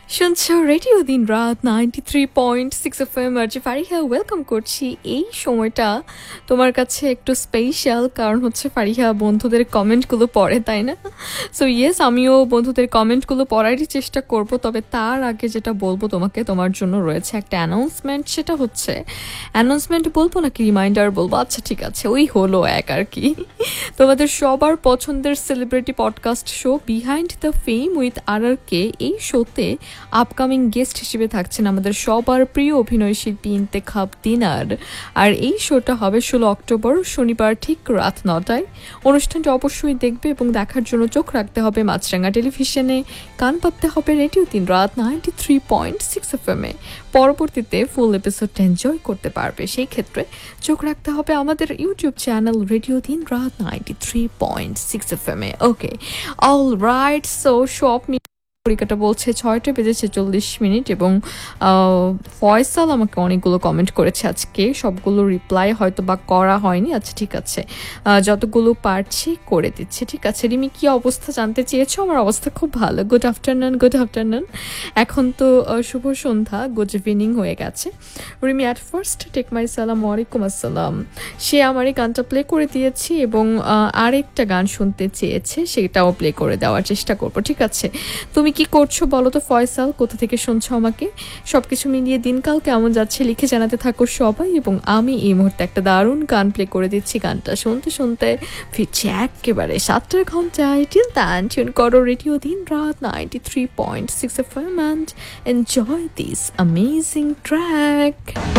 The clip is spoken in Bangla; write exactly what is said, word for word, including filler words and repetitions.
শুনছো রেডিও দিন রাত ninety three point six F M R যে ফারিহা ওয়েলকাম করছি। এই সময়টা তোমার কাছে একটু স্পেশাল, কারণ হচ্ছে ফারিহা বন্ধুদের কমেন্টগুলো পড়ে, তাই না? সো ইয়েস, আমিও বন্ধুদের কমেন্টগুলো পড়ারই চেষ্টা করব। তবে তার আগে যেটা বলবো তোমাকে, তোমার জন্য রয়েছে একটা অ্যানাউন্সমেন্ট। সেটা হচ্ছে অ্যানাউন্সমেন্ট বলবো নাকি রিমাইন্ডার বলবো? আচ্ছা ঠিক আছে, ওই হলো এক আর কি। তোমাদের সবার পছন্দের celebrity podcast show behind the fame with আর আর কে, এই শোতে আপকামিং গেস্ট হিসেবে থাকছেন আমাদের সবার প্রিয় অভিনয় শিল্পী ইন্তেখাব দিনার। আর এই শোটা হবে ষোলো অক্টোবর শনিবার ঠিক রাত নটায়। অনুষ্ঠানটা অবশ্যই দেখবে এবং দেখার জন্য চোখ রাখতে হবে মাছরাঙা টেলিভিশনে, কান পাততে হবে রেডিও তিন রাত ninety three point six F M A. পরবর্তীতে ফুল এপিসোডটা এনজয় করতে পারবে, সেই ক্ষেত্রে চোখ রাখতে হবে আমাদের ইউটিউব চ্যানেল রেডিও তিন রাত ninety three point six F M A. Okay, all right. So সব পরীক্ষাটা বলছে ছয়টা বেজে ছেচল্লিশ মিনিট এবং ফয়সাল আমাকে অনেকগুলো কমেন্ট করেছে আজকে, সবগুলো রিপ্লাই হয়তো বা করা হয়নি। আচ্ছা ঠিক আছে, যতগুলো পারছি করে দিচ্ছে। ঠিক আছে রিমি, কি অবস্থা জানতে চেয়েছো? আমার অবস্থা খুব ভালো। Good afternoon, good afternoon. এখন তো শুভ সন্ধ্যা, গুড ইভিনিং হয়ে গেছে। Rimi at first take my সালাম, ওয়ালাইকুম আসসালাম। সে আমার এই গানটা প্লে করে দিয়েছি এবং আরেকটা গান শুনতে চেয়েছে, সেটাও প্লে করে দেওয়ার চেষ্টা করবো। ঠিক আছে, তুমি কি করছো বলো তো ফয়সাল? কোথা থেকে শুনছো আমাকে? সবকিছু মিলিয়ে দিনকাল কেমন যাচ্ছে লিখে জানাতে থাকো সবাই। এবং আমি এই মুহূর্তে একটা দারুণ গান প্লে করে দিচ্ছি। গানটা শুনতে শুনতে ফিরছি একেবারে সাতটার ঘন্টায়। টিল দ্যান টিউন করো রেডিও দিন রাত ninety three point six F M and enjoy this amazing track.